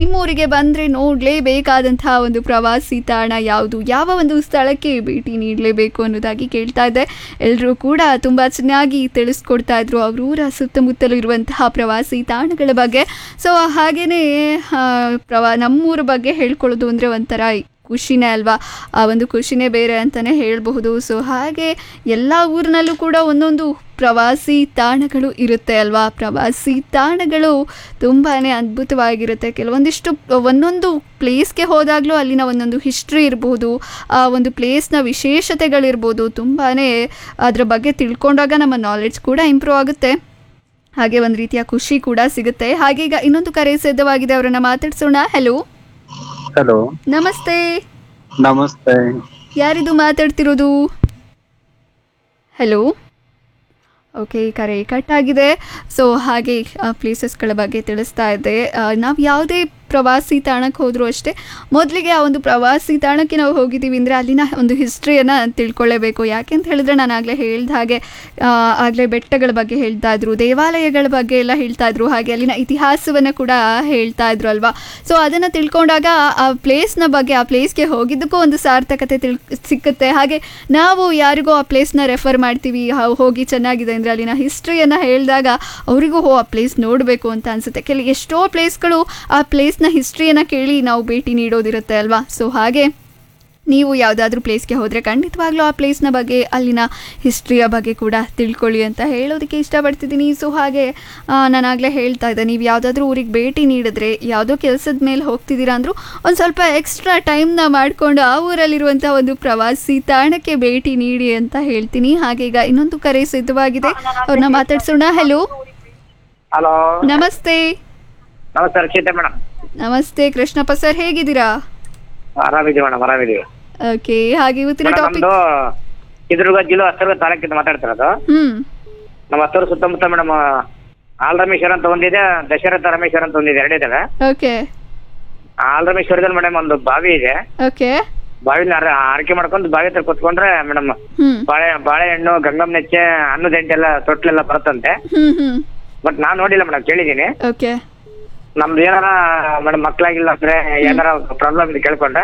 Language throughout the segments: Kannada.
ನಿಮ್ಮೂರಿಗೆ ಬಂದರೆ ನೋಡಲೇಬೇಕಾದಂತಹ ಒಂದು ಪ್ರವಾಸಿ ತಾಣ ಯಾವುದು, ಯಾವ ಒಂದು ಸ್ಥಳಕ್ಕೆ ಭೇಟಿ ನೀಡಲೇಬೇಕು ಅನ್ನೋದಾಗಿ ಕೇಳ್ತಾ ಇದ್ದೆ. ಎಲ್ಲರೂ ಕೂಡ ತುಂಬ ಚೆನ್ನಾಗಿ ತಿಳಿಸ್ಕೊಡ್ತಾ ಇದ್ರು ಅವರೂರ ಸುತ್ತಮುತ್ತಲೂ ಇರುವಂತಹ ಪ್ರವಾಸಿ ತಾಣಗಳ ಬಗ್ಗೆ. ಸೊ ಹಾಗೆಯೇ ನಮ್ಮೂರ ಬಗ್ಗೆ ಹೇಳ್ಕೊಳ್ಳೋದು ಅಂದರೆ ಒಂಥರ ಖುಷಿನೇ ಅಲ್ವಾ, ಆ ಒಂದು ಖುಷಿನೇ ಬೇರೆ ಅಂತಲೇ ಹೇಳಬಹುದು. ಸೊ ಹಾಗೆ ಎಲ್ಲ ಊರಿನಲ್ಲೂ ಕೂಡ ಒಂದೊಂದು ಪ್ರವಾಸಿ ತಾಣಗಳು ಇರುತ್ತೆ ಅಲ್ವಾ. ಪ್ರವಾಸಿ ತಾಣಗಳು ತುಂಬಾ ಅದ್ಭುತವಾಗಿರುತ್ತೆ. ಒಂದೊಂದು ಪ್ಲೇಸ್ಗೆ ಹೋದಾಗಲೂ ಅಲ್ಲಿನ ಒಂದೊಂದು ಹಿಸ್ಟ್ರಿ ಇರ್ಬೋದು, ಆ ಒಂದು ಪ್ಲೇಸ್ನ ವಿಶೇಷತೆಗಳಿರ್ಬೋದು, ತುಂಬಾ ಅದರ ಬಗ್ಗೆ ತಿಳ್ಕೊಂಡಾಗ ನಮ್ಮ ನಾಲೆಡ್ಜ್ ಕೂಡ ಇಂಪ್ರೂವ್ ಆಗುತ್ತೆ, ಹಾಗೆ ಒಂದು ರೀತಿಯ ಖುಷಿ ಕೂಡ ಸಿಗುತ್ತೆ. ಹಾಗೆ ಈಗ ಇನ್ನೊಂದು ಕರೆ ಸಿದ್ಧವಾಗಿದೆ, ಅವರನ್ನು ಮಾತಾಡ್ಸೋಣ. ಹಲೋ. ಹಲೋ, ನಮಸ್ತೆ. ನಮಸ್ತೆ. ಯಾರಿದು ಮಾತಾಡ್ತಿರೋದು? ಹಲೋ. ಓಕೆ, ಕರೆ ಕಟ್ ಆಗಿದೆ. ಸೊ ಹಾಗೆ ಪ್ಲೇಸಸ್ಗಳ ಬಗ್ಗೆ ತಿಳಿಸ್ತಾ ಇದ್ದೆ. ನಾವು ಯಾವುದೇ ಪ್ರವಾಸಿ ತಾಣಕ್ಕೆ ಹೋದರೂ ಅಷ್ಟೇ, ಮೊದಲಿಗೆ ಆ ಒಂದು ಪ್ರವಾಸಿ ತಾಣಕ್ಕೆ ನಾವು ಹೋಗಿದ್ದೀವಿ ಅಂದರೆ ಅಲ್ಲಿನ ಒಂದು ಹಿಸ್ಟ್ರಿಯನ್ನು ತಿಳ್ಕೊಳ್ಳೇಬೇಕು. ಯಾಕೆಂತ ಹೇಳಿದ್ರೆ ನಾನು ಆಗಲೇ ಹೇಳ್ದ ಹಾಗೆ ಆಗಲೇ ಬೆಟ್ಟಗಳ ಬಗ್ಗೆ ಹೇಳ್ತಾ ಇದ್ರು, ದೇವಾಲಯಗಳ ಬಗ್ಗೆ ಎಲ್ಲ ಹೇಳ್ತಾ ಇದ್ರು, ಹಾಗೆ ಅಲ್ಲಿನ ಇತಿಹಾಸವನ್ನು ಕೂಡ ಹೇಳ್ತಾ ಇದ್ರು ಅಲ್ವಾ. ಸೊ ಅದನ್ನು ತಿಳ್ಕೊಂಡಾಗ ಆ ಪ್ಲೇಸ್ನ ಬಗ್ಗೆ, ಆ ಪ್ಲೇಸ್ಗೆ ಹೋಗಿದ್ದಕ್ಕೂ ಒಂದು ಸಾರ್ಥಕತೆ ಸಿಕ್ಕುತ್ತೆ. ಹಾಗೆ ನಾವು ಯಾರಿಗೋ ಆ ಪ್ಲೇಸ್ನ ರೆಫರ್ ಮಾಡ್ತೀವಿ, ಹೋಗಿ ಚೆನ್ನಾಗಿದೆ ಅಂದರೆ ಅಲ್ಲಿನ ಹಿಸ್ಟ್ರಿಯನ್ನು ಹೇಳಿದಾಗ ಅವರಿಗೂ ಆ ಪ್ಲೇಸ್ ನೋಡಬೇಕು ಅಂತ ಅನಿಸುತ್ತೆ. ಎಷ್ಟೋ ಪ್ಲೇಸ್ಗಳು ಆ ಪ್ಲೇಸ್ನ ಹಿಸ್ಟ್ರಿಯನ್ನು ಕೇಳಿ ನಾವು ಭೇಟಿ ನೀಡೋದಿರುತ್ತೆ ಅಲ್ವಾ. ಸೊ ಹಾಗೆ ನೀವು ಯಾವುದಾದ್ರೂ ಪ್ಲೇಸ್ಗೆ ಹೋದರೆ ಖಂಡಿತವಾಗ್ಲೂ ಆ ಪ್ಲೇಸ್ನ ಬಗ್ಗೆ, ಅಲ್ಲಿನ ಹಿಸ್ಟ್ರಿಯ ಬಗ್ಗೆ ಕೂಡ ತಿಳ್ಕೊಳ್ಳಿ ಅಂತ ಹೇಳೋದಕ್ಕೆ ಇಷ್ಟಪಡ್ತಿದ್ದೀನಿ. ಸೊ ಹಾಗೆ ನಾನಾಗಲೇ ಹೇಳ್ತಾ ಇದ್ದೆ, ನೀವು ಯಾವುದಾದ್ರೂ ಊರಿಗೆ ಭೇಟಿ ನೀಡಿದ್ರೆ, ಯಾವುದೋ ಕೆಲಸದ ಮೇಲೆ ಹೋಗ್ತಿದ್ದೀರಾ ಅಂದರೂ ಒಂದು ಸ್ವಲ್ಪ ಎಕ್ಸ್ಟ್ರಾ ಟೈಮ್ನ ಮಾಡಿಕೊಂಡು ಆ ಊರಲ್ಲಿರುವಂಥ ಒಂದು ಪ್ರವಾಸಿ ತಾಣಕ್ಕೆ ಭೇಟಿ ನೀಡಿ ಅಂತ ಹೇಳ್ತೀನಿ. ಹಾಗೆ ಈಗ ಇನ್ನೊಂದು ಕರೆ ಸಿದ್ಧವಾಗಿದೆ, ಅವ್ರನ್ನ ಮಾತಾಡ್ಸೋಣ. ಹಲೋ. ಹಲೋ, ನಮಸ್ತೆ. ನಮಸ್ತೆ ರಕ್ಷಿತಾ ಮೇಡಮ್. ನಮಸ್ತೆ ಕೃಷ್ಣಪ್ಪ ಸರ್, ಹೇಗಿದ್ದೀರಾ? ಆರಾಮಿದ್ದೀವಿ ಮೇಡಮ್, ಆರಾಮಿದ್ದೀವಿ. ಓಕೆ, ಹಾಗೆ ಇವತ್ತಿನ ಟಾಪಿಕ್ ನಮ್ದು ಚಿತ್ರದುರ್ಗ ಜಿಲ್ಲೆ ಹಸ್ತೂರು ತಾಲೂಕಿಂದ ಮಾತಾಡ್ತಿರೋದು. ನಮ್ಮ ಹಸ್ತೂರು ಸುತ್ತಮುತ್ತ ಮೇಡಮ್ ಆಲ್ರಮೇಶ್ವರ ಅಂತ ಒಂದಿದೆ, ದಶರಥ ರಾಮೇಶ್ವರ ಅಂತ ಒಂದಿದೆ, ಎರಡಿದಾವೆ. ಓಕೆ. ಆಲ್ರಮೇಶ್ವರದಲ್ಲಿ ಮೇಡಮ್ ಒಂದು ಬಾವಿ ಇದೆ. ಓಕೆ. ಬಾವಿನ ಆರಕೆ ಮಾಡ್ಕೊಂಡು ಬಾವಿ ಹತ್ರ ಕುತ್ಕೊಂಡ್ರೆ ಮೇಡಮ್ ಬಾಳೆಹಣ್ಣು, ಗಂಗಮ್ಮ ನೆಚ್ಚೆ, ಅನ್ನದಂಟೆ ಎಲ್ಲ ತೊಟ್ಲೆಲ್ಲ ಬರುತ್ತಂತೆ. ಬಟ್ ನಾನ್ ನೋಡಿಲ್ಲ ಮೇಡಮ್, ಕೇಳಿದೀನಿ. ಓಕೆ. ನಮ್ದು ಏನಾರ ಮೇಡಮ್ ಮಕ್ಳಾಗಿಲ್ಲ ಅಂದ್ರೆ ಏನಾರ ಪ್ರಾಬ್ಲಮ್ ಇದೆ ಕೇಳ್ಕೊಂಡ್ರೆ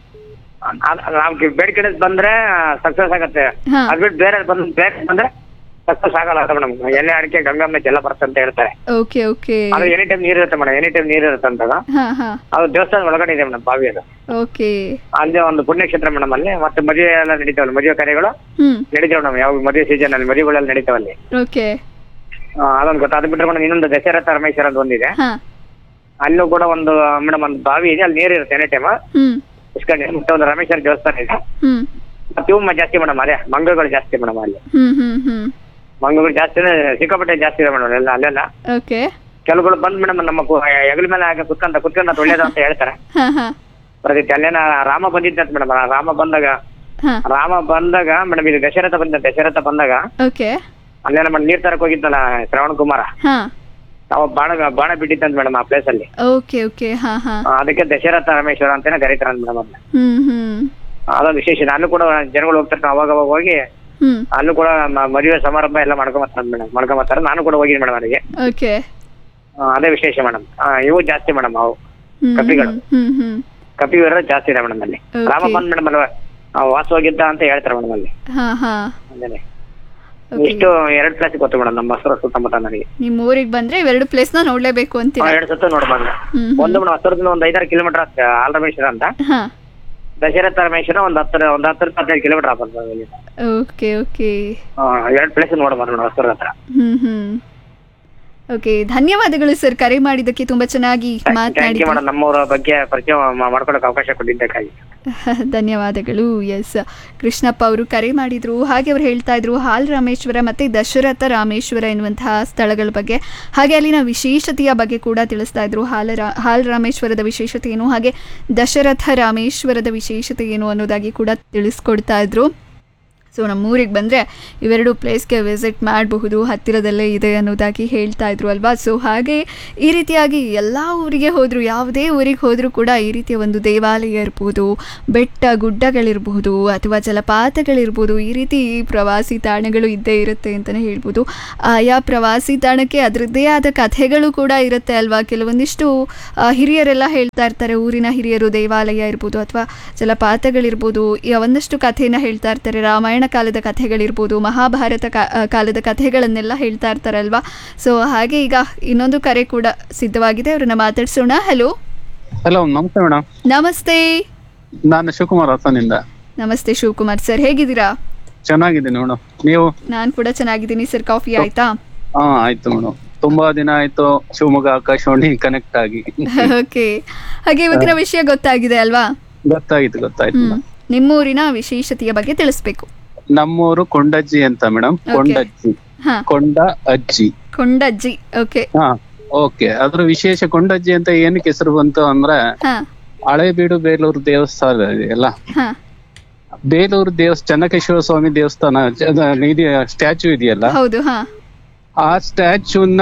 ನಾವ್ ಬೇಡಿಕೆ ಬಂದ್ರೆ ಸಕ್ಸಸ್ ಆಗತ್ತೆ. ಅದ್ಬಿಟ್ಟು ಬೇರೆ ಬಂದ್ರೆ ಸಕ್ಸಸ್ ಆಗಲ್ಲ ಮೇಡಮ್. ಎಣ್ಣೆ ಅಡಿಕೆ, ಗಂಗಮ್ಮ ಎಲ್ಲ ಬರುತ್ತೆ ಅಂತ ಹೇಳ್ತಾರೆ. Okay okay. ಅದು ಎನಿ ಟೈಮ್ ನೀರ್ ಇರುತ್ತೆ ಮೇಡಮ್, ಎನಿ ಟೈಮ್ ನೀರ್ ಇರುತ್ತೆ ಅಂತಾಗ. ಅದು ದೇವಸ್ಥಾನ ಒಳಗಡೆ ಇದೆ ಮೇಡಮ್ ಬಾವಿ. ಅದು ಓಕೆ. ಅಲ್ಲಿ ಒಂದು ಪುಣ್ಯಕ್ಷೇತ್ರ ಮೇಡಮ್. ಅಲ್ಲಿ ಮತ್ತೆ ಮದುವೆ ಎಲ್ಲ ನಡೀತಾವಲ್ಲ, ಮದುವೆ ಕಾರ್ಯಗಳು ನಡೀತಾವ ಮೇಡಮ್. ಯಾವ ಮದುವೆ ಸೀಸನ್ ಅಲ್ಲಿ ಮದುವೆಗಳೆಲ್ಲ ನಡೀತಾವಲ್ಲಿ. ಓಕೆ. ಅದೊಂದು ಗೊತ್ತ. ಅದು ಬಿಟ್ಟರೆ ಮೇಡಮ್ ಇನ್ನೊಂದು ದಶರಥ ರಾಮೇಶ್ವರ ಅಂತ ಒಂದಿದೆ. ಅಲ್ಲೂ ಕೂಡ ಒಂದು ಮೇಡಮ್ ಒಂದು ಬಾವಿ ಇದೆ, ಅಲ್ಲಿ ನೀರು ಇರುತ್ತೆ ಎನಿ ಟೈಮ್. ಮತ್ತೆ ಒಂದು ರಾಮೇಶ್ವರ ದೇವಸ್ಥಾನ ಇದೆ. ಮತ್ತೆ ಇವು ಜಾಸ್ತಿ ಮೇಡಮ್, ಅದೇ ಮಂಗಗಳು ಜಾಸ್ತಿ ಮೇಡಮ್ ಅಲ್ಲಿ. ಮಂಗಗಳು ಜಾಸ್ತಿ, ಸಿಕ್ಕಾಪಟ್ಟೆ ಜಾಸ್ತಿ ಇದೆ ಮೇಡಮ್ ಎಲ್ಲ ಅಲ್ಲೆಲ್ಲ. ಕೆಲವುಗಳು ಬಂದ್ ಮೇಡಮ್ ನಮ್ಮ ಹೆಗಲ ಮೇಲೆ ಆಗ ಕುತ್ಕೊಂಡ ಅದು ಒಳ್ಳೇದು ಅಂತ ಹೇಳ್ತಾರೆ. ಪ್ರತಿ ಅಲ್ಲೇನ ರಾಮ ಬಂದಿದ್ದಂತ ಮೇಡಮ್. ರಾಮ ಬಂದಾಗ ಮೇಡಮ್ ಇದು ದಶರಥ ಬಂದಾಗ ಅಲ್ಲೇನ ಮೇಡಮ್ ನೀರ್ ತರಕ್ ಹೋಗಿದ್ನಲ್ಲ ಶ್ರವಣ ಕುಮಾರ, ನಾವು ಬಾಣ ಬಿಟ್ಟಿದ್ದಂತ ಮೇಡಮ್ ಆ ಪ್ಲೇಸ್ ಅಲ್ಲಿ. ಅದಕ್ಕೆ ದಶರಥ ರಾಮೇಶ್ವರ ಅಂತಾನೆ ಕರೀತಾರ ಮೇಡಮ್. ಅದೊಂದು ವಿಶೇಷ. ಅಲ್ಲೂ ಕೂಡ ಜನಗಳು ಹೋಗ್ತಾರೆ, ಅವಾಗ ಹೋಗಿ ಅಲ್ಲೂ ಕೂಡ ಮದುವೆ ಸಮಾರಂಭ ಎಲ್ಲ ಮಾಡ್ಕೊಂಬರ್ತಾರೆ. ನಾನು ಕೂಡ ಹೋಗಿದ್ದೀನಿ ಮೇಡಮ್ ಅಲ್ಲಿಗೆ. ಅದೇ ವಿಶೇಷ ಮೇಡಮ್. ಇವು ಜಾಸ್ತಿ ಮೇಡಮ್, ಅವು ಕಪಿಗಳು, ಕಪಿವರ ಜಾಸ್ತಿ ಇದೆ ಮೇಡಮ್ ಅಲ್ಲಿ. ರಾಮ ಬಂದ್ ಮೇಡಮ್ ಅಲ್ವಾ ವಾಸವಾಗಿದ್ದ ಅಂತ ಹೇಳ್ತಾರೆ ಮೇಡಮ್ ಅಲ್ಲಿ. ಅದೇ ಇಷ್ಟು 2 ಪ್ಲೇಸ್ ಗೊತ್ತು ಮೇಡಮ್ ನಮ್ಮ ಹಸಿರು ಸುತ್ತಮುತ್ತ. ನನಗೆ ನಿಮ್ಮ ಊರಿಗೆ ಬಂದ್ರೆ 2 ಪ್ಲೇಸ್ ನ ನೋಡ್ಲೇಬೇಕು ಅಂತ. 2 ಸತ್ತು ನೋಡ್ಬಂದ್ರೆ ಒಂದು ಮೇಡಮ್ ಹಸಿರದಿಂದ ಒಂದು 5-6 ಕಿಲೋಮೀಟರ್ ಆಗ್ತದೆ ಆಲ್ರಮೇಶ್ವರ ಅಂತ. ದಶರಥ ರಾಮೇಶ್ವರ ಒಂದು 10-15 ಕಿಲೋಮೀಟರ್ ಆಗ್ತದೆ. Okay okay. 2 ಪ್ಲೇಸ್ ನೋಡ್ಬಾರ್ದು ಮೇಡಮ್ ಹಸಿರ ಹತ್ರ. ಓಕೆ, ಧನ್ಯವಾದಗಳು ಸರ್, ಕರೆ ಮಾಡಿದ್ದಕ್ಕೆ ತುಂಬಾ ಚೆನ್ನಾಗಿ ಮಾತನಾಡಿ ನಮ್ಮೂರ ಬಗ್ಗೆ ಪರಿಚಯ ಮಾಡ್ಕೊಳಕ್ಕೆ ಅವಕಾಶ ಕೊಟ್ಟಿದ್ದಕ್ಕಾಗಿ ಧನ್ಯವಾದಗಳು. ಎಸ್, ಕೃಷ್ಣಪ್ಪ ಅವರು ಕರೆ ಮಾಡಿದ್ರು. ಹಾಗೆ ಅವರು ಹೇಳ್ತಾ ಇದ್ರು ಹಾಲ್ ರಾಮೇಶ್ವರ ಮತ್ತೆ ದಶರಥ ರಾಮೇಶ್ವರ ಎನ್ನುವಂತಹ ಸ್ಥಳಗಳ ಬಗ್ಗೆ, ಹಾಗೆ ಅಲ್ಲಿನ ವಿಶೇಷತೆಯ ಬಗ್ಗೆ ಕೂಡ ತಿಳಿಸ್ತಾ ಇದ್ರು. ಹಾಲ್ ರಾಮೇಶ್ವರದ ವಿಶೇಷತೆ ಏನು, ಹಾಗೆ ದಶರಥ ರಾಮೇಶ್ವರದ ವಿಶೇಷತೆ ಏನು ಅನ್ನೋದಾಗಿ ಕೂಡ ತಿಳಿಸ್ಕೊಡ್ತಾ ಇದ್ರು. ಸೊ ನಮ್ಮೂರಿಗೆ ಬಂದರೆ ಇವೆರಡು ಪ್ಲೇಸ್ಗೆ ವಿಸಿಟ್ ಮಾಡಬಹುದು, ಹತ್ತಿರದಲ್ಲೇ ಇದೆ ಅನ್ನೋದಾಗಿ ಹೇಳ್ತಾ ಇದ್ರು ಅಲ್ವಾ. ಸೊ ಹಾಗೆ ಈ ರೀತಿಯಾಗಿ ಎಲ್ಲ ಊರಿಗೆ ಹೋದರೂ, ಯಾವುದೇ ಊರಿಗೆ ಹೋದರೂ ಕೂಡ ಈ ರೀತಿಯ ಒಂದು ದೇವಾಲಯ ಇರ್ಬೋದು, ಬೆಟ್ಟ ಗುಡ್ಡಗಳಿರ್ಬೋದು ಅಥವಾ ಜಲಪಾತಗಳಿರ್ಬೋದು, ಈ ರೀತಿ ಪ್ರವಾಸಿ ತಾಣಗಳು ಇದ್ದೇ ಇರುತ್ತೆ ಅಂತಲೇ ಹೇಳ್ಬೋದು. ಆಯಾ ಪ್ರವಾಸಿ ತಾಣಕ್ಕೆ ಅದರದ್ದೇ ಆದ ಕಥೆಗಳು ಕೂಡ ಇರುತ್ತೆ ಅಲ್ವಾ. ಕೆಲವೊಂದಿಷ್ಟು ಹಿರಿಯರೆಲ್ಲ ಹೇಳ್ತಾ ಇರ್ತಾರೆ, ಊರಿನ ಹಿರಿಯರು, ದೇವಾಲಯ ಇರ್ಬೋದು ಅಥವಾ ಜಲಪಾತಗಳಿರ್ಬೋದು, ಒಂದಷ್ಟು ಕಥೆನ ಹೇಳ್ತಾ ಇರ್ತಾರೆ. ರಾಮಾಯಣ ಕಾಲದ ಕಥೆಗಳಿರ್ಬೋದು, ಮಹಾಭಾರತ ಕಾಲದ ಕಥೆಗಳನ್ನೆಲ್ಲ ಹೇಳ್ತಾ ಇರ್ತಾರಲ್ವಾ. ಸೊ ಹಾಗೆ ಈಗ ಇನ್ನೊಂದು ಕರೆ ಕೂಡ ಸಿದ್ಧವಾಗಿದೆ, ಅವ್ರನ್ನ ಮಾತಾಡ್ಸೋಣ. ಹಲೋ. ಹಲೋ, ನಮಸ್ತೆ ಮೇಡಮ್. ನಮಸ್ತೆ. ನಾನು ಶಿವಕುಮಾರ್ ಹಾಸನಿಂದ. ನಮಸ್ತೆ ಶಿವಕುಮಾರ್ ಸರ್, ಹೇಗಿದ್ದೀರಾ? ಚೆನ್ನಾಗಿದ್ದೀನಿ ಮೇಡಮ್, ನೀವು? ನಾನು ಕೂಡ ಚೆನ್ನಾಗಿದ್ದೀನಿ ಸರ್. ಕಾಫಿ ಆಯ್ತಾ? ಆಯ್ತು ಮೇಡಮ್, ತುಂಬಾ ದಿನ ಆಯ್ತು ಶಿವಮೊಗ್ಗ ಆಕಾಶವಾಣಿ ಕನೆಕ್ಟ್ ಆಗಿ. ಓಕೆ, ಹಾಗೆ ಇವತ್ತಿನ ವಿಷಯ ಗೊತ್ತಾಗಿದೆ ಅಲ್ವಾ? ಗೊತ್ತಾಯ್ತು. ನಿಮ್ಮೂರಿನ ವಿಶೇಷತೆಯ ಬಗ್ಗೆ ತಿಳಿಸ್ಬೇಕು. ನಮ್ಮೂರು ಕೊಂಡಜ್ಜಿ ಅಂತ ಮೇಡಮ್. ಕೊಂಡ ಅಜ್ಜಿ. ಓಕೆ. ಓಕೆ, ಅದ್ರ ವಿಶೇಷ ಕೊಂಡಜ್ಜಿ ಅಂತ ಏನಕ್ಕೆ ಹೆಸರು ಬಂತು ಅಂದ್ರೆ, ಹಳೇಬೀಡು ಬೇಲೂರು ದೇವಸ್ಥಾನ ಇದೆಯಲ್ಲ, ಬೇಲೂರು ಚೆನ್ನಕೇಶ್ವರ ಸ್ವಾಮಿ ದೇವಸ್ಥಾನ ಸ್ಟ್ಯಾಚ್ಯೂ ಇದೆಯಲ್ಲ, ಆ ಸ್ಟ್ಯಾಚ್ಯೂನ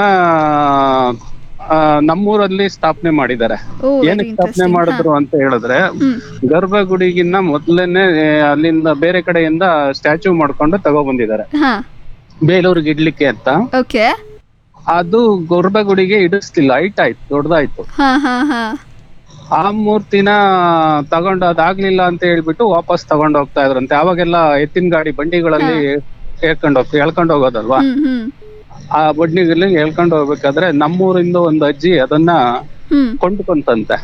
ನಮ್ಮೂರಲ್ಲಿ ಸ್ಥಾಪನೆ ಮಾಡಿದ್ದಾರೆ. ಏನಕ್ಕೆ ಸ್ಥಾಪನೆ ಮಾಡಿದ್ರು ಅಂತ ಹೇಳಿದ್ರೆ, ಗರ್ಭಗುಡಿಗಿನ್ನ ಮೊದ್ಲೇನೆ ಅಲ್ಲಿಂದ ಬೇರೆ ಕಡೆಯಿಂದ ಸ್ಟ್ಯಾಚ್ಯೂ ಮಾಡ್ಕೊಂಡು ತಗೊಬಂದಿದ್ದಾರೆ ಬೇಲೂರಿಗೆ ಇಡ್ಲಿಕ್ಕೆ ಅಂತ. ಅದು ಗರ್ಭಗುಡಿಗೆ ಇಡಿಸ್ಲಿಲ್ಲ, ಹೈಟ್ ಆಯ್ತು, ದೊಡ್ಡದಾಯ್ತು. ಆ ಮೂರ್ತಿನ ತಗೊಂಡು ಅದಾಗ್ಲಿಲ್ಲ ಅಂತ ಹೇಳ್ಬಿಟ್ಟು ವಾಪಸ್ ತಗೊಂಡ್ ಹೋಗ್ತಾ ಇದ್ರಂತೆ. ಅವಾಗೆಲ್ಲ ಎತ್ತಿನ ಗಾಡಿ ಬಂಡಿಗಳಲ್ಲಿ ಎಳ್ಕೊಂಡು ಹೋಗೋದಲ್ವಾ, ಆ ಬಂಡಿಗಳಲ್ಲಿ ಎಳ್ಕೊಂಡು ಹೋಗ್ಬೇಕಾದ್ರೆ ನಮ್ಮೂರಿಂದ ಒಂದು ಅಜ್ಜಿ ಅದನ್ನ ಕೊಂಡ್ಕೊಂತಂತೆ.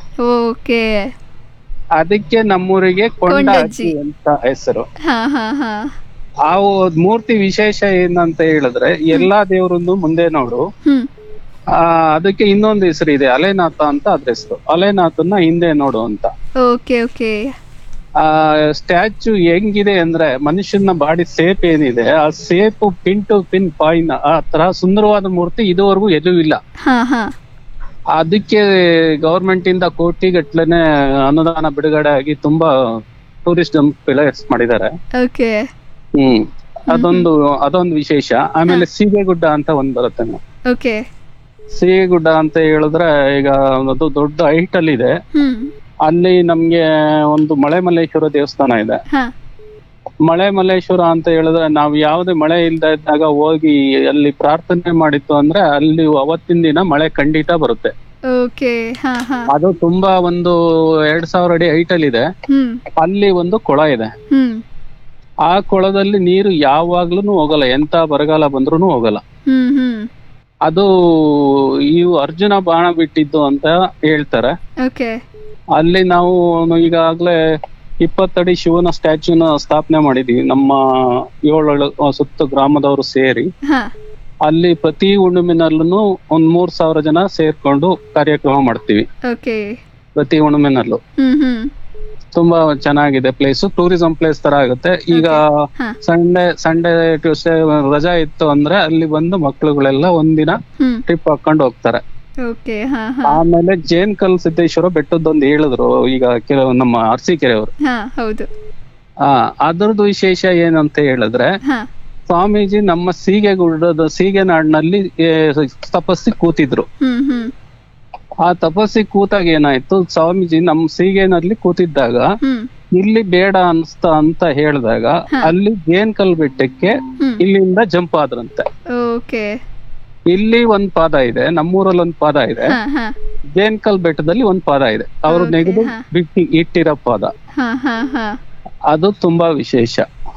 ಅದಕ್ಕೆ ನಮ್ಮೂರಿಗೆ ಕೊಂಡ ಅಜ್ಜಿ ಅಂತ ಹೆಸರು. ಆ ಮೂರ್ತಿ ವಿಶೇಷ ಏನಂತ ಹೇಳಿದ್ರೆ, ಎಲ್ಲಾ ದೇವರನ್ನು ಮುಂದೆ ನೋಡು, ಅದಕ್ಕೆ ಇನ್ನೊಂದು ಹೆಸರು ಇದೆ, ಅಲೆನಾಥ ಅಂತ ಅದ್ರ ಹೆಸರು. ಅಲೆನಾಥನ್ನ ಹಿಂದೆ ನೋಡು ಅಂತ. ಆ ಸ್ಟ್ಯಾಚ್ಯೂ ಹೆಂಗಿದೆ ಅಂದ್ರೆ, ಮನುಷ್ಯನ ಬಾಡಿ ಸೇಪ್ ಏನಿದೆ, ಆ ಸೇಪ್ ಪಿನ್ ಟು ಪಿನ್ ಪಾಯಿನ್ ಆ ತರ ಸುಂದರವಾದ ಮೂರ್ತಿ ಇದುವರೆಗೂ ಎಲ್ಲೂ ಇಲ್ಲ. ಅದಕ್ಕೆ ಗವರ್ಮೆಂಟ್ ಇಂದ ಕೋಟಿಗಟ್ಲೆನೆ ಅನುದಾನ ಬಿಡುಗಡೆ ಆಗಿ ತುಂಬಾ ಟೂರಿಸಂ ಪ್ಲೇಸ್ ಮಾಡಿದ್ದಾರೆ. ಅದೊಂದು ವಿಶೇಷ. ಆಮೇಲೆ ಸೀಗೆಗುಡ್ಡ ಅಂತ ಒಂದ್ ಬರುತ್ತೆ. ಸೀಗೆಗುಡ್ಡ ಅಂತ ಹೇಳಿದ್ರೆ, ಈಗ ಅದು ದೊಡ್ಡ ಹೈಟ್ ಅಲ್ಲಿ ಇದೆ. ಅಲ್ಲಿ ನಮ್ಗೆ ಒಂದು ಮಳೆಮಲ್ಲೇಶ್ವರ ದೇವಸ್ಥಾನ ಇದೆ. ಮಳೆಮಲ್ಲೇಶ್ವರ ಅಂತ ಹೇಳಿದ್ರೆ, ನಾವು ಯಾವ್ದೇ ಮಳೆ ಇಲ್ದ ಇದ್ದಾಗ ಹೋಗಿ ಅಲ್ಲಿ ಪ್ರಾರ್ಥನೆ ಮಾಡಿತ್ತು ಅಂದ್ರೆ, ಅಲ್ಲಿ ಅವತ್ತಿನ ದಿನ ಮಳೆ ಖಂಡಿತ ಬರುತ್ತೆ. ಅದು ತುಂಬಾ ಒಂದು 2000 ಅಡಿ ಹೈಟ್ ಅಲ್ಲಿ ಇದೆ. ಅಲ್ಲಿ ಒಂದು ಕೊಳ ಇದೆ. ಆ ಕೊಳದಲ್ಲಿ ನೀರು ಯಾವಾಗ್ಲೂ ಹೋಗಲ್ಲ, ಎಂತ ಬರಗಾಲ ಬಂದ್ರು ಹೋಗಲ್ಲ. ಅದು ಇವು ಅರ್ಜುನ ಬಾಣ ಬಿಟ್ಟಿದ್ದು ಅಂತ ಹೇಳ್ತಾರೆ. ಅಲ್ಲಿ ನಾವು ಈಗಾಗ್ಲೇ 20 ಅಡಿ ಶಿವನ ಸ್ಟ್ಯಾಚ್ಯೂನ ಸ್ಥಾಪನೆ ಮಾಡಿದೀವಿ, ನಮ್ಮ 7 ಸುತ್ತ ಗ್ರಾಮದವರು ಸೇರಿ. ಅಲ್ಲಿ ಪ್ರತಿ ಹುಣ್ಣಿಮೆನಲ್ಲೂ 3000 ಜನ ಸೇರ್ಕೊಂಡು ಕಾರ್ಯಕ್ರಮ ಮಾಡ್ತೀವಿ ಪ್ರತಿ ಹುಣ್ಣಿಮೆನಲ್ಲೂ. ತುಂಬಾ ಚೆನ್ನಾಗಿದೆ ಪ್ಲೇಸ್, ಟೂರಿಸಂ ಪ್ಲೇಸ್ ತರ ಆಗುತ್ತೆ. ಈಗ ಸಂಡೇ ಟ್ಯೂಸ್ಡೇ ರಜಾ ಇತ್ತು ಅಂದ್ರೆ ಅಲ್ಲಿ ಬಂದು ಮಕ್ಳುಗಳೆಲ್ಲ ಒಂದಿನ ಟ್ರಿಪ್ ಹಾಕೊಂಡು ಹೋಗ್ತಾರೆ. ಆಮೇಲೆ ಜೇನ್ಕಲ್ ಸಿದ್ದೇಶ್ವರ ಬೆಟ್ಟದೊಂದು ಹೇಳಿದ್ರು ಈಗ ಕೆಲವು ನಮ್ಮ ಅರಸೀಕೆರೆಯವರು. ಅದರದ್ದು ವಿಶೇಷ ಏನಂತ ಹೇಳಿದ್ರೆ, ಸ್ವಾಮೀಜಿ ನಮ್ಮ ಸೀಗೆನಾಡಿನಲ್ಲಿ ತಪಸ್ಸಿ ಕೂತಿದ್ರು. ಆ ತಪಸ್ಸಿ ಕೂತಾಗ ಏನಾಯ್ತು, ಸ್ವಾಮೀಜಿ ನಮ್ಮ ಸೀಗೆನಲ್ಲಿ ಕೂತಿದ್ದಾಗ ಇಲ್ಲಿ ಬೇಡ ಅನ್ಸ್ತಾ ಅಂತ ಹೇಳಿದಾಗ ಅಲ್ಲಿ ಜೇನ್ಕಲ್ ಬೆಟ್ಟಕ್ಕೆ ಇಲ್ಲಿಂದ ಜಂಪ್ ಆದ್ರಂತೆ. ಇಲ್ಲಿ ಒಂದ್ ಪಾದ ಇದೆ, ನಮ್ಮೂರಲ್ಲಿ ಒಂದ್ ಪಾದ ಇದೆ, ಜೇನ್ಕಲ್ ಬೆಟ್ಟದಲ್ಲಿ ಒಂದ್ ಪಾದ ಇದೆ. ಅವರು ನೆಗೆದು ಬಿಟ್ಟು ಇಟ್ಟಿರೋ ಪಾದ, ಅದು ತುಂಬಾ ವಿಶೇಷ.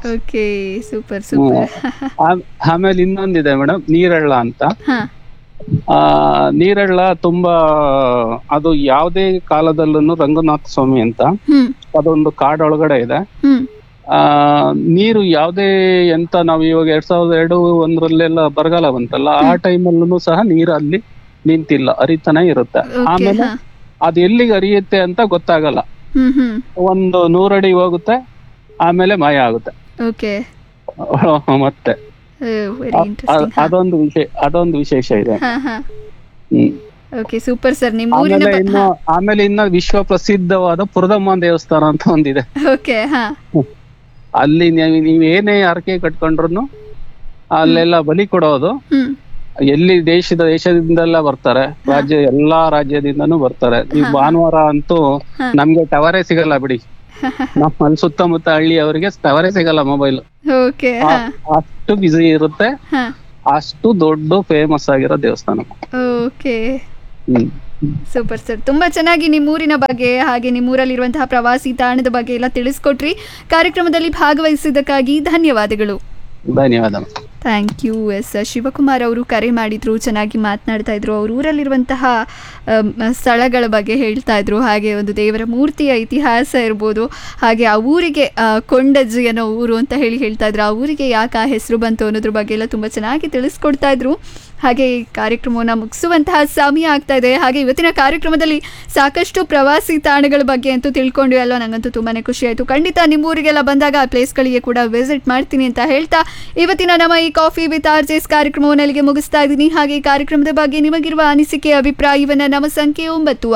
ಆಮೇಲೆ ಇನ್ನೊಂದಿದೆ ಮೇಡಮ್, ನೀರಳ್ಳ ಅಂತ. ನೀರಳ್ಳ ತುಂಬಾ, ಅದು ಯಾವುದೇ ಕಾಲದಲ್ಲೂ ರಂಗನಾಥ ಸ್ವಾಮಿ ಅಂತ, ಅದೊಂದು ಕಾಡೊಳಗಡೆ ಇದೆ. ನೀರು ಯಾವ್ದೇ ಎಂತ ನಾವು ಇವಾಗ 2002-1 ಬರಗಾಲ ಬಂತಲ್ಲ, ಆ ಟೈಮಲ್ಲೂ ಸಹ ನೀರು ಅಲ್ಲಿ ನಿಂತಿಲ್ಲ, ಹರಿತಾನೆ ಇರುತ್ತೆ. ಆಮೇಲೆ ಅದು ಎಲ್ಲಿಗೆ ಹರಿಯುತ್ತೆ ಅಂತ ಗೊತ್ತಾಗಲ್ಲ, ಒಂದು 100 ಅಡಿ ಹೋಗುತ್ತೆ, ಆಮೇಲೆ ಮಾಯ ಆಗುತ್ತೆ ಮತ್ತೆ. ಅದೊಂದು ವಿಶೇಷ ಇದೆ. ಆಮೇಲೆ ಇನ್ನ ವಿಶ್ವ ಪ್ರಸಿದ್ಧವಾದ ಪುರದಮ್ಮ ದೇವಸ್ಥಾನ ಅಂತ ಒಂದಿದೆ. ಅಲ್ಲಿ ನೀವ್ ಏನೇ ಹರಕೆ ಕಟ್ಕೊಂಡ್ರು ಅಲ್ಲೆಲ್ಲ ಬಲಿ ಕೊಡೋದು. ಎಲ್ಲಿ ದೇಶದಿಂದೆಲ್ಲ ಬರ್ತಾರೆ, ಎಲ್ಲಾ ರಾಜ್ಯದಿಂದನೂ ಬರ್ತಾರೆ. ನೀವು ಭಾನುವಾರ ಅಂತೂ ನಮ್ಗೆ ಟವರೇ ಸಿಗಲ್ಲ ಬಿಡಿ. ನಮ್ಮಲ್ಲಿ ಸುತ್ತಮುತ್ತ ಹಳ್ಳಿ ಅವರಿಗೆ ಟವರೇ ಸಿಗಲ್ಲ ಮೊಬೈಲ್, ಅಷ್ಟು ಬಿಸಿ ಇರುತ್ತೆ. ಅಷ್ಟು ದೊಡ್ಡ ಫೇಮಸ್ ಆಗಿರೋ ದೇವಸ್ಥಾನ. ಸೂಪರ್ ಸರ್, ತುಂಬಾ ಚೆನ್ನಾಗಿ ನಿಮ್ಮೂರಿನ ಬಗ್ಗೆ ಹಾಗೆ ನಿಮ್ಮೂರಲ್ಲಿರುವಂತಹ ಪ್ರವಾಸಿ ತಾಣದ ಬಗ್ಗೆ ಎಲ್ಲ ತಿಳಿಸ್ಕೊಟ್ರಿ. ಕಾರ್ಯಕ್ರಮದಲ್ಲಿ ಭಾಗವಹಿಸಿದ್ದಕ್ಕಾಗಿ ಧನ್ಯವಾದಗಳು. ಧನ್ಯವಾದ. Thank you. ಎಸ್ ಶಿವಕುಮಾರ್ ಅವರು ಕರೆ ಮಾಡಿದ್ರು, ಚೆನ್ನಾಗಿ ಮಾತನಾಡ್ತಾ ಇದ್ರು. ಅವ್ರ ಊರಲ್ಲಿರುವಂತಹ ಸ್ಥಳಗಳ ಬಗ್ಗೆ ಹೇಳ್ತಾ ಇದ್ರು, ಹಾಗೆ ಒಂದು ದೇವರ ಮೂರ್ತಿಯ ಇತಿಹಾಸ ಇರ್ಬೋದು, ಹಾಗೆ ಆ ಊರಿಗೆ ಕೊಂಡಜ್ಜಿ ಅನ್ನೋ ಊರು ಅಂತ ಹೇಳ್ತಾ ಇದ್ರು. ಆ ಊರಿಗೆ ಯಾಕೆ ಆ ಹೆಸರು ಬಂತು ಅನ್ನೋದ್ರ ಬಗ್ಗೆ ಎಲ್ಲ ತುಂಬ ಚೆನ್ನಾಗಿ ತಿಳಿಸ್ಕೊಡ್ತಾ ಇದ್ರು. ಹಾಗೆ ಈ ಕಾರ್ಯಕ್ರಮವನ್ನು ಮುಗಿಸುವಂತಹ ಸಮಯ ಆಗ್ತಾ ಇದೆ. ಹಾಗೆ ಇವತ್ತಿನ ಕಾರ್ಯಕ್ರಮದಲ್ಲಿ ಸಾಕಷ್ಟು ಪ್ರವಾಸಿ ತಾಣಗಳ ಬಗ್ಗೆ ಅಂತೂ ತಿಳ್ಕೊಂಡ್ವಿ ಅಲ್ವಾ. ನನಗಂತೂ ತುಂಬಾ ಖುಷಿ ಆಯಿತು. ಖಂಡಿತ ನಿಮ್ಮೂರಿಗೆಲ್ಲ ಬಂದಾಗ ಆ ಪ್ಲೇಸ್ಗಳಿಗೆ ಕೂಡ ವಿಸಿಟ್ ಮಾಡ್ತೀನಿ ಅಂತ ಹೇಳ್ತಾ ಇವತ್ತಿನ ನಮ್ಮ ಈ ಕಾಫಿ ವಿತ್ ಆರ್ಜೆಸ್ ಕಾರ್ಯಕ್ರಮವನ್ನು ಅಲ್ಲಿಗೆ ಮುಗಿಸ್ತಾ ಇದ್ದೀನಿ. ಹಾಗೆ ಈ ಕಾರ್ಯಕ್ರಮದ ಬಗ್ಗೆ ನಿಮಗಿರುವ ಅನಿಸಿಕೆ ಅಭಿಪ್ರಾಯವನ್ನು ನಮ್ಮ ಸಂಖ್ಯೆ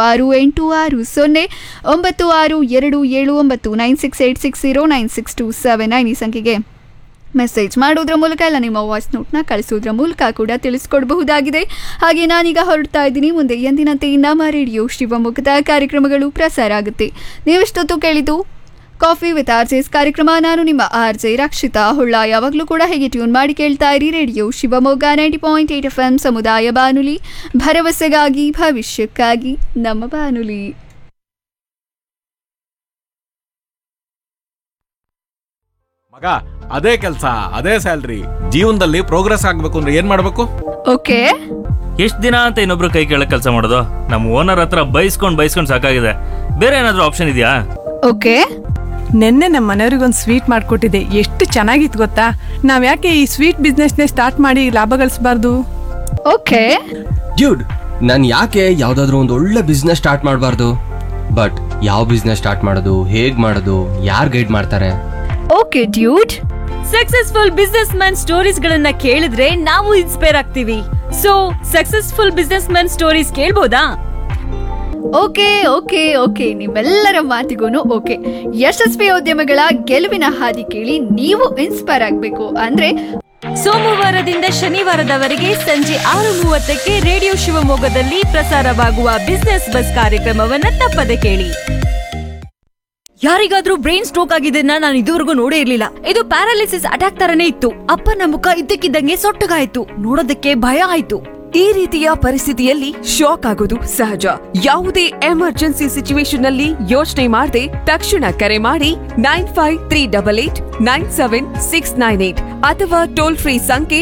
9686262796809627 ಈ ಸಂಖ್ಯೆಗೆ ಮೆಸೇಜ್ ಮಾಡೋದ್ರ ಮೂಲಕ ಇಲ್ಲ ನಿಮ್ಮ ವಾಯ್ಸ್ ನೋಟ್ನ ಕಳಿಸೋದ್ರ ಮೂಲಕ ಕೂಡ ತಿಳಿಸ್ಕೊಡ್ಬಹುದಾಗಿದೆ. ಹಾಗೆ ನಾನೀಗ ಹೊರಡ್ತಾ ಇದ್ದೀನಿ. ಮುಂದೆ ಎಂದಿನಂತೆ ನಮ್ಮ ರೇಡಿಯೋ ಶಿವಮೊಗ್ಗದ ಕಾರ್ಯಕ್ರಮಗಳು ಪ್ರಸಾರ ಆಗುತ್ತೆ. ನೀವಿಷ್ಟೊತ್ತು ಕೇಳಿದ್ದು ಕಾಫಿ ವಿತ್ ಆರ್ಜೆಸ್ ಕಾರ್ಯಕ್ರಮ. ನಾನು ನಿಮ್ಮ ಆರ್ಜೆ ರಕ್ಷಿತಾ ಹೊಳ್ಳ. ಯಾವಾಗಲೂ ಕೂಡ ಹೇಗೆ ಟ್ಯೂನ್ ಮಾಡಿ ಕೇಳ್ತಾ ಇರಿ ರೇಡಿಯೋ ಶಿವಮೊಗ್ಗ 90.8 FM ಸಮುದಾಯ ಬಾನುಲಿ, ಭರವಸೆಗಾಗಿ ಭವಿಷ್ಯಕ್ಕಾಗಿ ನಮ್ಮ ಬಾನುಲಿ. ಮಗ, ಅದೇ ಕೆಲಸ, ಅದೇ ಸ್ಯಾಲ್ರಿ, ಜೀವನದಲ್ಲಿ ಪ್ರೋಗ್ರೆಸ್ ಆಗ್ಬೇಕು ಅಂದ್ರೆ ಏನ್ ಮಾಡ್ಬೇಕು? ಓಕೆ, ಎಷ್ಟ್ ದಿನ ಅಂತ ಇನ್ನೊಬ್ರು ಕೈ ಕೆಳಗೆ ಕೆಲಸ ಮಾಡೋದು? ನಮ್ಮ ಓನರ್ ಹತ್ರ ಬೈಸ್ಕೊಂಡ್ ಸಾಕಾಗಿದೆ. ಬೇರೆ ಏನಾದ್ರೂ ಆಪ್ಷನ್ ಇದೆಯಾ? ಓಕೆ, ನೆನ್ನೆ ನಮ್ಮ ಮನೆಯವ್ರಿಗೊಂದು ಸ್ವೀಟ್ ಮಾಡ್ಕೊಟ್ಟಿದ್ದೆ, ಎಷ್ಟು ಚೆನ್ನಾಗಿತ್ತು ಗೊತ್ತಾ. ನಾವ್ ಯಾಕೆ ಈ ಸ್ವೀಟ್ ಬಿಸ್ನೆಸ್ನೇ ಸ್ಟಾರ್ಟ್ ಮಾಡಿ ಲಾಭ ಗಳಿಸಬಾರ್ದು? ಓಕೆ ಡ್ಯೂಡ್, ನಾನು ಯಾಕೆ ಯಾವ್ದಾದ್ರು ಒಂದು ಒಳ್ಳೆ ಬಿಸ್ನೆಸ್ ಸ್ಟಾರ್ಟ್ ಮಾಡಬಾರ್ದು? ಬಟ್ ಯಾವ ಬಿಸ್ನೆಸ್ ಸ್ಟಾರ್ಟ್ ಮಾಡೋದು, ಹೇಗ್ ಮಾಡೋದು, ಯಾರು ಗೈಡ್ ಮಾಡ್ತಾರೆ? Okay dude, successful business man stories ಗಳನ್ನ ಕೇಳಿದ್ರೆ ನಾವು ಇನ್ಸ್ಪೈರ್ ಆಗ್ತೀವಿ. So successful business man stories ಕೇಳ್ಬೋದಾ? Okay okay okay ನಿಮ್ಮೆಲ್ಲರ ಮಾತಿಗೂ ಓಕೆ. ಯಶಸ್ವಿ ಉದ್ಯಮಗಳ ಗೆಲುವಿನ ಹಾದಿ ಕೇಳಿ ನೀವು ಇನ್ಸ್ಪೈರ್ ಆಗಬೇಕು ಅಂದ್ರೆ ಸೋಮವಾರದಿಂದ ಶನಿವಾರದವರೆಗೆ ಸಂಜೆ 6:30ಕ್ಕೆ ರೇಡಿಯೋ ಶಿವಮೊಗ್ಗದಲ್ಲಿ ಪ್ರಸಾರವಾಗುವ ಬಿಸ್ನೆಸ್ ಬಸ್ ಕಾರ್ಯಕ್ರಮವನ್ನ ತಪ್ಪದೆ ಕೇಳಿ. ಯಾರಿಗಾದ್ರೂ ಬ್ರೈನ್ ಸ್ಟ್ರೋಕ್ ಆಗಿದ್ದನ್ನ ನಾನು ಇದುವರೆಗೂ ನೋಡೇ ಇರ್ಲಿಲ್ಲ. ಇದು ಪ್ಯಾರಾಲಿಸಿಸ್ ಅಟ್ಯಾಕ್ ತರನೇ ಇತ್ತು. ಅಪ್ಪನ ಮುಖ ಇದ್ದಕ್ಕಿದ್ದಂಗೆ ಸೊಟ್ಟಗಾಯ್ತು, ನೋಡೋದಕ್ಕೆ ಭಯ ಆಯ್ತು. ಈ ರೀತಿಯ ಪರಿಸ್ಥಿತಿಯಲ್ಲಿ ಶಾಕ್ ಆಗೋದು ಸಹಜ. ಯಾವುದೇ ಎಮರ್ಜೆನ್ಸಿ ಸಿಚುವೇಶನ್ ನಲ್ಲಿ ಯೋಚನೆ ಮಾಡದೆ ತಕ್ಷಣ ಕರೆ ಮಾಡಿ 9538897698 ಅಥವಾ ಟೋಲ್ ಫ್ರೀ ಸಂಖ್ಯೆ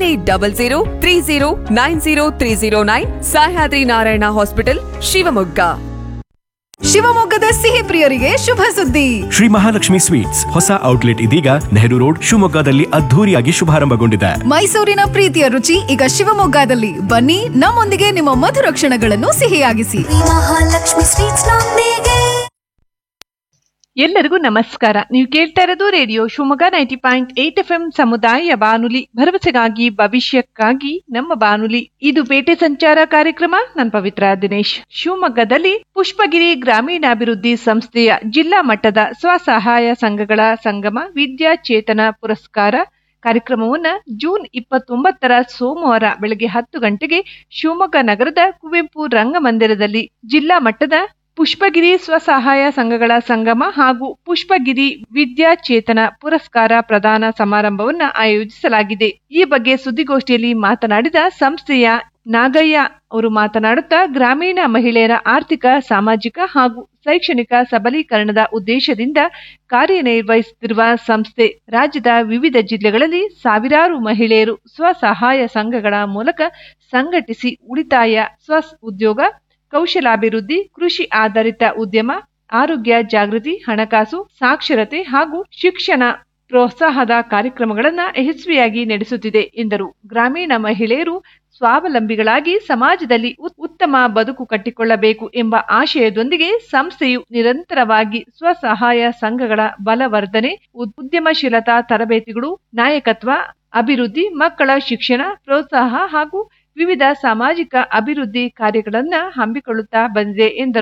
180030903009 ಸಹ್ಯಾದ್ರಿ ನಾರಾಯಣ ಹಾಸ್ಪಿಟಲ್ ಶಿವಮೊಗ್ಗ. ಶಿವಮೊಗ್ಗದ ಸಿಹಿ ಪ್ರಿಯರಿಗೆ ಶುಭ ಸುದ್ದಿ. ಶ್ರೀ ಮಹಾಲಕ್ಷ್ಮಿ ಸ್ವೀಟ್ಸ್ ಹೊಸ ಔಟ್ಲೆಟ್ ಇದೀಗ ನೆಹರು ರೋಡ್ ಶಿವಮೊಗ್ಗದಲ್ಲಿ ಅದ್ಧೂರಿಯಾಗಿ ಶುಭಾರಂಭಗೊಂಡಿದೆ. ಮೈಸೂರಿನ ಪ್ರೀತಿಯ ರುಚಿ ಈಗ ಶಿವಮೊಗ್ಗದಲ್ಲಿ. ಬನ್ನಿ, ನಮ್ಮೊಂದಿಗೆ ನಿಮ್ಮ ಮಧುರ ಕ್ಷಣಗಳನ್ನು ಸಿಹಿಯಾಗಿಸಿ. ಮಹಾಲಕ್ಷ್ಮಿ ಸ್ವೀಟ್ಸ್ ನೊಂದಿಗೆ. ಎಲ್ಲರಿಗೂ ನಮಸ್ಕಾರ. ನೀವು ಕೇಳ್ತಾ ಇರೋದು ರೇಡಿಯೋ ಶಿವಮೊಗ್ಗ 90.8 FM ಸಮುದಾಯ ಬಾನುಲಿ, ಭರವಸೆಗಾಗಿ ಭವಿಷ್ಯಕ್ಕಾಗಿ ನಮ್ಮ ಬಾನುಲಿ. ಇದು ಪೇಟೆ ಸಂಚಾರ ಕಾರ್ಯಕ್ರಮ. ನಾನು ಪವಿತ್ರ ದಿನೇಶ್. ಶಿವಮೊಗ್ಗದಲ್ಲಿ ಪುಷ್ಪಗಿರಿ ಗ್ರಾಮೀಣಾಭಿವೃದ್ಧಿ ಸಂಸ್ಥೆಯ ಜಿಲ್ಲಾ ಮಟ್ಟದ ಸ್ವಸಹಾಯ ಸಂಘಗಳ ಸಂಗಮ ವಿದ್ಯಾ ಚೇತನ ಪುರಸ್ಕಾರ ಕಾರ್ಯಕ್ರಮವನ್ನ ಜೂನ್ 29 ಸೋಮವಾರ ಬೆಳಗ್ಗೆ 10 ಗಂಟೆಗೆ ಶಿವಮೊಗ್ಗ ನಗರದ ಕುವೆಂಪು ರಂಗಮಂದಿರದಲ್ಲಿ ಜಿಲ್ಲಾ ಮಟ್ಟದ ಪುಷ್ಪಗಿರಿ ಸ್ವಸಹಾಯ ಸಂಘಗಳ ಸಂಗಮ ಹಾಗೂ ಪುಷ್ಪಗಿರಿ ವಿದ್ಯಾ ಚೇತನ ಪುರಸ್ಕಾರ ಪ್ರದಾನ ಸಮಾರಂಭವನ್ನ ಆಯೋಜಿಸಲಾಗಿದೆ. ಈ ಬಗ್ಗೆ ಸುದ್ದಿಗೋಷ್ಠಿಯಲ್ಲಿ ಮಾತನಾಡಿದ ಸಂಸ್ಥೆಯ ನಾಗಯ್ಯ ಅವರು ಮಾತನಾಡುತ್ತಾ, ಗ್ರಾಮೀಣ ಮಹಿಳೆಯರ ಆರ್ಥಿಕ, ಸಾಮಾಜಿಕ ಹಾಗೂ ಶೈಕ್ಷಣಿಕ ಸಬಲೀಕರಣದ ಉದ್ದೇಶದಿಂದ ಕಾರ್ಯನಿರ್ವಹಿಸುತ್ತಿರುವ ಸಂಸ್ಥೆ ರಾಜ್ಯದ ವಿವಿಧ ಜಿಲ್ಲೆಗಳಲ್ಲಿ ಸಾವಿರಾರು ಮಹಿಳೆಯರು ಸ್ವಸಹಾಯ ಸಂಘಗಳ ಮೂಲಕ ಸಂಘಟಿಸಿ ಉಳಿತಾಯ, ಸ್ವ ಉದ್ಯೋಗ, ಕೌಶಲಾಭಿವೃದ್ಧಿ, ಕೃಷಿ ಆಧಾರಿತ ಉದ್ಯಮ, ಆರೋಗ್ಯ ಜಾಗೃತಿ, ಹಣಕಾಸು, ಸಾಕ್ಷರತೆ ಹಾಗೂ ಶಿಕ್ಷಣ ಪ್ರೋತ್ಸಾಹದ ಕಾರ್ಯಕ್ರಮಗಳನ್ನು ಯಶಸ್ವಿಯಾಗಿ ನಡೆಸುತ್ತಿದೆ ಎಂದರು. ಗ್ರಾಮೀಣ ಮಹಿಳೆಯರು ಸ್ವಾವಲಂಬಿಗಳಾಗಿ ಸಮಾಜದಲ್ಲಿ ಉತ್ತಮ ಬದುಕು ಕಟ್ಟಿಕೊಳ್ಳಬೇಕು ಎಂಬ ಆಶಯದೊಂದಿಗೆ ಸಂಸ್ಥೆಯು ನಿರಂತರವಾಗಿ ಸ್ವಸಹಾಯ ಸಂಘಗಳ ಬಲವರ್ಧನೆ, ಉದ್ಯಮಶೀಲತಾ ತರಬೇತಿಗಳು, ನಾಯಕತ್ವ ಅಭಿವೃದ್ಧಿ, ಮಕ್ಕಳ ಶಿಕ್ಷಣ ಪ್ರೋತ್ಸಾಹ ಹಾಗೂ ವಿವಿಧ ಸಾಮಾಜಿಕ ಅಭಿವೃದ್ಧಿ ಕಾರ್ಯಗಳನ್ನು ಹಮ್ಮಿಕೊಳ್ಳುತ್ತಾ ಬಂದಿದೆ ಎಂದರು.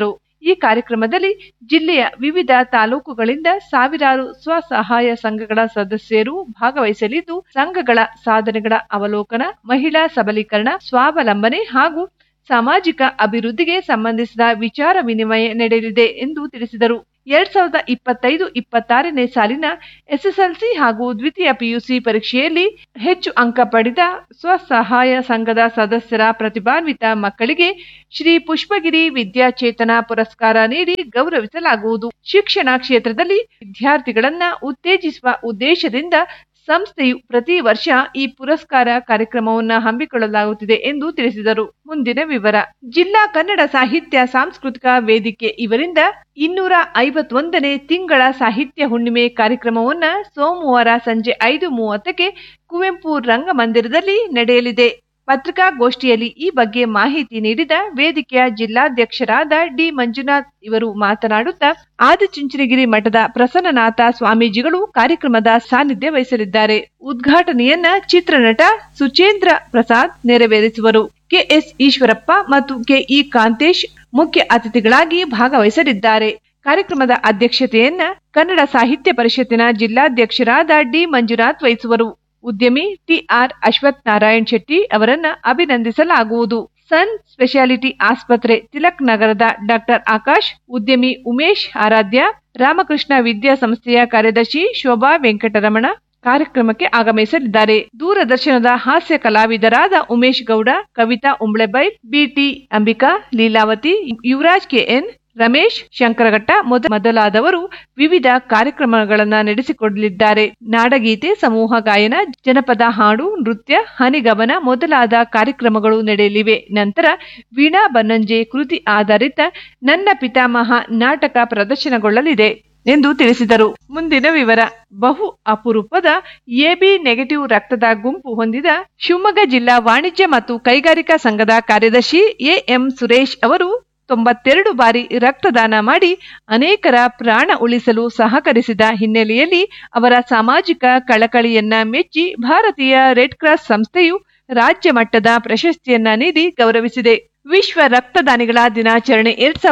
ಈ ಕಾರ್ಯಕ್ರಮದಲ್ಲಿ ಜಿಲ್ಲೆಯ ವಿವಿಧ ತಾಲೂಕುಗಳಿಂದ ಸಾವಿರಾರು ಸ್ವಸಹಾಯ ಸಂಘಗಳ ಸದಸ್ಯರು ಭಾಗವಹಿಸಲಿದ್ದು, ಸಂಘಗಳ ಸಾಧನೆಗಳ ಅವಲೋಕನ, ಮಹಿಳಾ ಸಬಲೀಕರಣ, ಸ್ವಾವಲಂಬನೆ ಹಾಗೂ ಸಾಮಾಜಿಕ ಅಭಿವೃದ್ಧಿಗೆ ಸಂಬಂಧಿಸಿದ ವಿಚಾರ ವಿನಿಮಯ ನಡೆಯಲಿದೆ ಎಂದು ತಿಳಿಸಿದರು. 2025-26ನೇ ಸಾಲಿನ ಎಸ್ಎಸ್ಎಲ್ಸಿ ಹಾಗೂ ದ್ವಿತೀಯ ಪಿಯುಸಿ ಪರೀಕ್ಷೆಯಲ್ಲಿ ಹೆಚ್ಚು ಅಂಕ ಪಡೆದ ಸ್ವಸಹಾಯ ಸಂಘದ ಸದಸ್ಯರ ಪ್ರತಿಭಾನ್ವಿತ ಮಕ್ಕಳಿಗೆ ಶ್ರೀ ಪುಷ್ಪಗಿರಿ ವಿದ್ಯಾಚೇತನ ಪುರಸ್ಕಾರ ನೀಡಿ ಗೌರವಿಸಲಾಗುವುದು. ಶಿಕ್ಷಣ ಕ್ಷೇತ್ರದಲ್ಲಿ ವಿದ್ಯಾರ್ಥಿಗಳನ್ನ ಉತ್ತೇಜಿಸುವ ಉದ್ದೇಶದಿಂದ ಸಂಸ್ಥೆಯು ಪ್ರತಿ ವರ್ಷ ಈ ಪುರಸ್ಕಾರ ಕಾರ್ಯಕ್ರಮವನ್ನು ಹಮ್ಮಿಕೊಳ್ಳಲಾಗುತ್ತಿದೆ ಎಂದು ತಿಳಿಸಿದರು. ಮುಂದಿನ ವಿವರ. ಜಿಲ್ಲಾ ಕನ್ನಡ ಸಾಹಿತ್ಯ ಸಾಂಸ್ಕೃತಿಕ ವೇದಿಕೆ ಇವರಿಂದ 251ನೇ ತಿಂಗಳ ಸಾಹಿತ್ಯ ಹುಣ್ಣಿಮೆ ಕಾರ್ಯಕ್ರಮವನ್ನು ಸೋಮವಾರ ಸಂಜೆ 5:30ಕ್ಕೆ ಕುವೆಂಪು ರಂಗಮಂದಿರದಲ್ಲಿ ನಡೆಯಲಿದೆ. ಪತ್ರಿಕಾಗೋಷ್ಠಿಯಲ್ಲಿ ಈ ಬಗ್ಗೆ ಮಾಹಿತಿ ನೀಡಿದ ವೇದಿಕೆಯ ಜಿಲ್ಲಾಧ್ಯಕ್ಷರಾದ ಡಿ ಮಂಜುನಾಥ್ ಇವರು ಮಾತನಾಡುತ್ತಾ, ಆದಿಚುಂಚನಗಿರಿ ಮಠದ ಪ್ರಸನ್ನನಾಥ ಸ್ವಾಮೀಜಿಗಳು ಕಾರ್ಯಕ್ರಮದ ಸಾನ್ನಿಧ್ಯ ವಹಿಸಲಿದ್ದಾರೆ. ಉದ್ಘಾಟನೆಯನ್ನ ಚಿತ್ರನಟ ಸುಚೇಂದ್ರ ಪ್ರಸಾದ್ ನೆರವೇರಿಸುವರು. ಕೆಎಸ್ ಈಶ್ವರಪ್ಪ ಮತ್ತು ಕೆಇ ಕಾಂತೇಶ್ ಮುಖ್ಯ ಅತಿಥಿಗಳಾಗಿ ಭಾಗವಹಿಸಲಿದ್ದಾರೆ. ಕಾರ್ಯಕ್ರಮದ ಅಧ್ಯಕ್ಷತೆಯನ್ನ ಕನ್ನಡ ಸಾಹಿತ್ಯ ಪರಿಷತ್ತಿನ ಜಿಲ್ಲಾಧ್ಯಕ್ಷರಾದ ಡಿ ಮಂಜುನಾಥ್ ವಹಿಸುವರು. ಉದ್ಯಮಿ ಟಿಆರ್ ಅಶ್ವಥ್ ನಾರಾಯಣ್ ಶೆಟ್ಟಿ ಅವರನ್ನ ಅಭಿನಂದಿಸಲಾಗುವುದು. ಸನ್ ಸ್ಪೆಷಾಲಿಟಿ ಆಸ್ಪತ್ರೆ ತಿಲಕ್ ನಗರದ ಡಾಕ್ಟರ್ ಆಕಾಶ್, ಉದ್ಯಮಿ ಉಮೇಶ್ ಆರಾಧ್ಯ, ರಾಮಕೃಷ್ಣ ವಿದ್ಯಾಸಂಸ್ಥೆಯ ಕಾರ್ಯದರ್ಶಿ ಶೋಭಾ ವೆಂಕಟರಮಣ ಕಾರ್ಯಕ್ರಮಕ್ಕೆ ಆಗಮಿಸಲಿದ್ದಾರೆ. ದೂರದರ್ಶನದ ಹಾಸ್ಯ ಕಲಾವಿದರಾದ ಉಮೇಶ್ ಗೌಡ, ಕವಿತಾ ಉಂಬ್ಳೆಬೈಲ್, ಬಿಟಿ ಅಂಬಿಕಾ, ಲೀಲಾವತಿ, ಯುವರಾಜ್ ಕೆಎನ್, ರಮೇಶ್ ಶಂಕರಘಟ್ಟ ಮೊದಲಾದವರು ವಿವಿಧ ಕಾರ್ಯಕ್ರಮಗಳನ್ನು ನಡೆಸಿಕೊಡಲಿದ್ದಾರೆ. ನಾಡಗೀತೆ, ಸಮೂಹ ಗಾಯನ, ಜನಪದ ಹಾಡು, ನೃತ್ಯ, ಹನಿಗಮನ ಮೊದಲಾದ ಕಾರ್ಯಕ್ರಮಗಳು ನಡೆಯಲಿವೆ. ನಂತರ ವೀಣಾ ಬನ್ನಂಜೆ ಕೃತಿ ಆಧಾರಿತ ನನ್ನ ಪಿತಾಮಹ ನಾಟಕ ಪ್ರದರ್ಶನಗೊಳ್ಳಲಿದೆ ಎಂದು ತಿಳಿಸಿದರು. ಮುಂದಿನ ವಿವರ. ಬಹು ಅಪರೂಪದ ಎಬಿ ನೆಗೆಟಿವ್ ರಕ್ತದ ಗುಂಪು ಹೊಂದಿದ ಶಿವಮೊಗ್ಗ ಜಿಲ್ಲಾ ವಾಣಿಜ್ಯ ಮತ್ತು ಕೈಗಾರಿಕಾ ಸಂಘದ ಕಾರ್ಯದರ್ಶಿ ಎಎಂ ಸುರೇಶ್ ಅವರು 92 ಬಾರಿ ರಕ್ತದಾನ ಮಾಡಿ ಅನೇಕರ ಪ್ರಾಣ ಉಳಿಸಲು ಸಹಕರಿಸಿದ ಹಿನ್ನೆಲೆಯಲ್ಲಿ ಅವರ ಸಾಮಾಜಿಕ ಕಳಕಳಿಯನ್ನ ಮೆಚ್ಚಿ ಭಾರತೀಯ ರೆಡ್ ಕ್ರಾಸ್ ಸಂಸ್ಥೆಯು ರಾಜ್ಯ ಮಟ್ಟದ ಪ್ರಶಸ್ತಿಯನ್ನ ನೀಡಿ ಗೌರವಿಸಿದೆ. ವಿಶ್ವ ರಕ್ತದಾನಿಗಳ ದಿನಾಚರಣೆ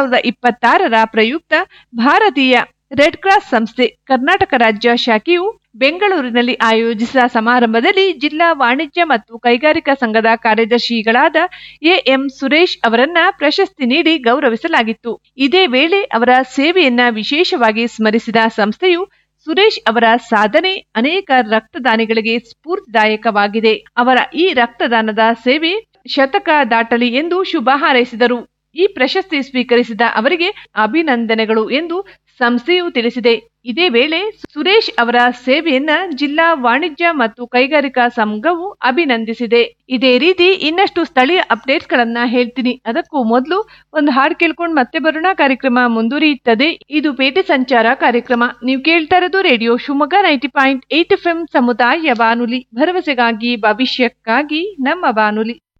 2026ರ ಪ್ರಯುಕ್ತ ಭಾರತೀಯ ರೆಡ್ ಕ್ರಾಸ್ ಸಂಸ್ಥೆ ಕರ್ನಾಟಕ ರಾಜ್ಯ ಶಾಖೆಯು ಬೆಂಗಳೂರಿನಲ್ಲಿ ಆಯೋಜಿಸಿದ ಸಮಾರಂಭದಲ್ಲಿ ಜಿಲ್ಲಾ ವಾಣಿಜ್ಯ ಮತ್ತು ಕೈಗಾರಿಕಾ ಸಂಘದ ಕಾರ್ಯದರ್ಶಿಗಳಾದ ಎಎಂ ಸುರೇಶ್ ಅವರನ್ನ ಪ್ರಶಸ್ತಿ ನೀಡಿ ಗೌರವಿಸಲಾಗಿತ್ತು. ಇದೇ ವೇಳೆ ಅವರ ಸೇವೆಯನ್ನ ವಿಶೇಷವಾಗಿ ಸ್ಮರಿಸಿದ ಸಂಸ್ಥೆಯು ಸುರೇಶ್ ಅವರ ಸಾಧನೆ ಅನೇಕ ರಕ್ತದಾನಿಗಳಿಗೆ ಸ್ಫೂರ್ತಿದಾಯಕವಾಗಿದೆ. ಅವರ ಈ ರಕ್ತದಾನದ ಸೇವೆ ಶತಕ ದಾಟಲಿ ಎಂದು ಶುಭ ಹಾರೈಸಿದರು. ಈ ಪ್ರಶಸ್ತಿ ಸ್ವೀಕರಿಸಿದ ಅವರಿಗೆ ಅಭಿನಂದನೆಗಳು ಎಂದು ಸಂಸ್ಥೆಯು ತಿಳಿಸಿದೆ. ಇದೇ ವೇಳೆ ಸುರೇಶ್ ಅವರ ಸೇವೆಯನ್ನ ಜಿಲ್ಲಾ ವಾಣಿಜ್ಯ ಮತ್ತು ಕೈಗಾರಿಕಾ ಸಂಘವು ಅಭಿನಂದಿಸಿದೆ. ಇದೇ ರೀತಿ ಇನ್ನಷ್ಟು ಸ್ಥಳೀಯ ಅಪ್ಡೇಟ್ಸ್ ಗಳನ್ನ ಹೇಳ್ತೀನಿ. ಅದಕ್ಕೂ ಮೊದಲು ಒಂದು ಹಾಡು ಕೇಳ್ಕೊಂಡು ಮತ್ತೆ ಬರೋಣ. ಕಾರ್ಯಕ್ರಮ ಮುಂದುವರಿಯುತ್ತದೆ. ಇದು ಪೇಟೆ ಸಂಚಾರ ಕಾರ್ಯಕ್ರಮ. ನೀವು ಕೇಳ್ತಾ ಇರೋದು ರೇಡಿಯೋ ಶಿವಮೊಗ್ಗ 90.8 FM ಸಮುದಾಯ ಬಾನುಲಿ, ಭರವಸೆಗಾಗಿ ಭವಿಷ್ಯಕ್ಕಾಗಿ ನಮ್ಮ ಬಾನುಲಿ.